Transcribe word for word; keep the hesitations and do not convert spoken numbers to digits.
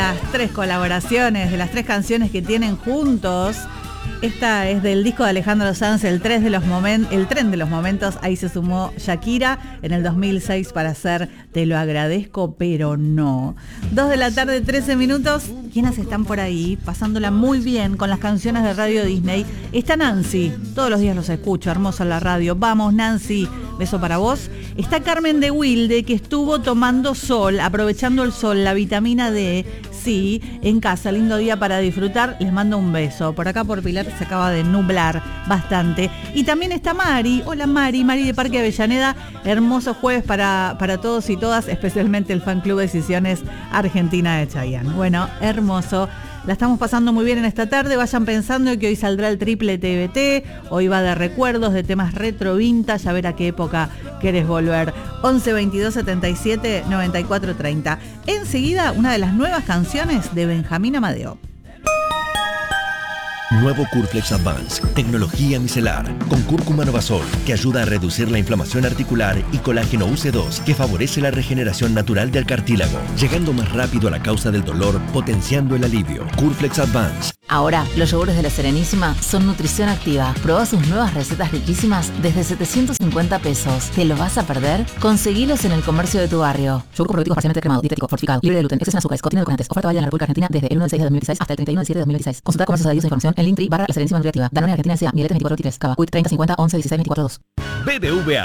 las tres colaboraciones, de las tres canciones que tienen juntos. Esta es del disco de Alejandro Sanz, el, tres de los momen- el tren de los momentos. Ahí se sumó Shakira en el dos mil seis para hacer Te lo agradezco, pero no. Dos de la tarde, trece minutos. ¿Quiénes están por ahí? Pasándola muy bien con las canciones de Radio Disney. Está Nancy. Todos los días los escucho. Hermoso en la radio. Vamos, Nancy. Beso para vos. Está Carmen de Wilde, que estuvo tomando sol, aprovechando el sol, la vitamina D. Sí, en casa, lindo día para disfrutar. Les mando un beso. Por acá por Pilar se acaba de nublar bastante. Y también está Mari. Hola Mari, Mari de Parque Avellaneda. Hermoso jueves para, para todos y todas, especialmente el fan club Decisiones Argentina de Chayanne. Bueno, hermoso. La estamos pasando muy bien en esta tarde. Vayan pensando que hoy saldrá el triple T V T. Hoy va de recuerdos, de temas retro vintage. A ver a qué época querés volver. once veintidós setenta y siete noventa y cuatro treinta. Enseguida, una de las nuevas canciones de Benjamín Amadeo. Nuevo Curflex Advance, tecnología micelar, con cúrcuma Novasol, que ayuda a reducir la inflamación articular, y colágeno U C dos, que favorece la regeneración natural del cartílago, llegando más rápido a la causa del dolor, potenciando el alivio. Curflex Advance. Ahora, los yogures de La Serenísima son nutrición activa. Probá sus nuevas recetas riquísimas desde setecientos cincuenta pesos. ¿Te lo vas a perder? Conseguilos en el comercio de tu barrio. Yogur con probióticos parcialmente cremado, dietético, fortificado, libre de gluten, exceso en azúcares, contiene edulcorantes. Oferta válida en la República Argentina desde el uno de seis de dos mil dieciséis hasta el treinta y uno de siete de dos mil dieciséis. Consulta comercios adheridos e información en Linktree barra La Serenísima Nutriactiva. Danone Argentina S A, Mieletes veinticuatro veintitrés, Cava, U I T treinta cincuenta once dieciséis veinticuatro dos. B B V A